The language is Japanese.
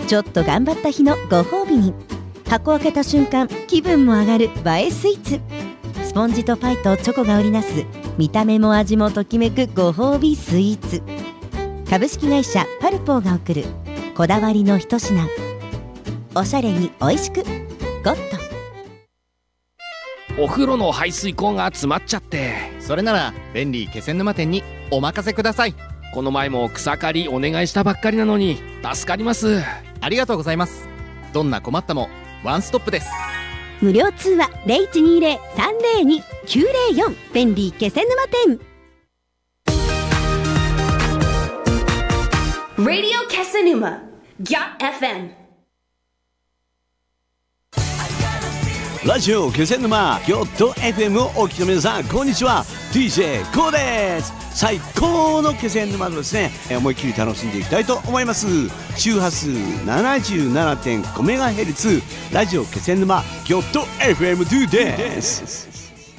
ちょっと頑張った日のご褒美に、箱を開けた瞬間気分も上がる映えスイーツ。スポンジとパイとチョコが織りなす見た目も味もときめくご褒美スイーツ。株式会社パルポーが送るこだわりの一品。おしゃれにおいしくゴッド。お風呂の排水口が詰まっちゃって。 それなら便利気仙沼店にお任せください。 この前も草刈りお願いしたばっかりなのに助かります。 ありがとうございます。どんな困ったもワンストップです。 無料通話 0120-302-904 便利気仙沼店。 Radio Kesanuma FM。 ラジオ気仙沼ギョッド FM をお聞きの皆さん、こんにちは。 DJ コーです。最高の気仙沼のですね、思いっきり楽しんでいきたいと思います。周波数 77.5MHz ラジオ気仙沼ギョッド FM2 です。